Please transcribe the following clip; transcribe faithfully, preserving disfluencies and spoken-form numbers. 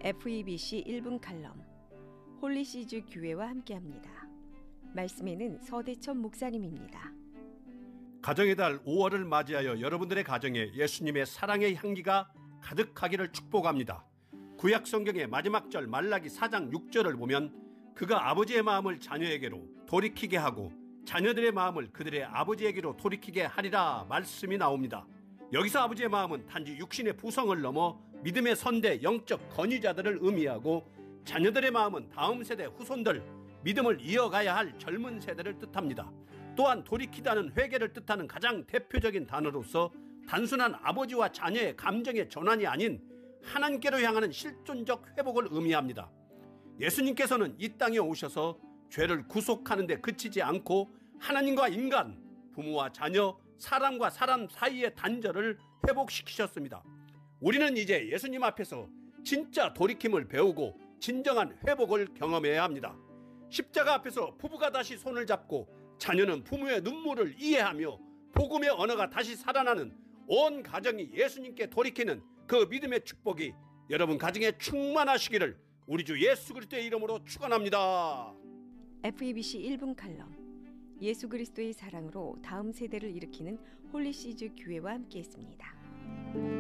에프이비씨 일 분 칼럼 홀리시즈 교회와 함께합니다. 말씀에는 서대천 목사님입니다. 가정의 달 오월을 맞이하여 여러분들의 가정에 예수님의 사랑의 향기가 가득하기를 축복합니다. 구약 성경의 마지막 절 말라기 사 장 육 절을 보면 그가 아버지의 마음을 자녀에게로 돌이키게 하고 자녀들의 마음을 그들의 아버지에게로 돌이키게 하리라 말씀이 나옵니다. 여기서 아버지의 마음은 단지 육신의 부성을 넘어 믿음의 선대 영적 건의자들을 의미하고 자녀들의 마음은 다음 세대 후손들, 믿음을 이어가야 할 젊은 세대를 뜻합니다. 또한 돌이키다는 회개를 뜻하는 가장 대표적인 단어로서 단순한 아버지와 자녀의 감정의 전환이 아닌 하나님께로 향하는 실존적 회복을 의미합니다. 예수님께서는 이 땅에 오셔서 죄를 구속하는 데 그치지 않고 하나님과 인간, 부모와 자녀, 사람과 사람 사이의 단절을 회복시키셨습니다. 우리는 이제 예수님 앞에서 진짜 돌이킴을 배우고 진정한 회복을 경험해야 합니다. 십자가 앞에서 부부가 다시 손을 잡고 자녀는 부모의 눈물을 이해하며 복음의 언어가 다시 살아나는 온 가정이 예수님께 돌이키는 그 믿음의 축복이 여러분 가정에 충만하시기를 우리 주 예수 그리스도의 이름으로 축원합니다. 에프이비씨 일 분 칼럼 예수 그리스도의 사랑으로 다음 세대를 일으키는 홀리시즈 교회와 함께했습니다.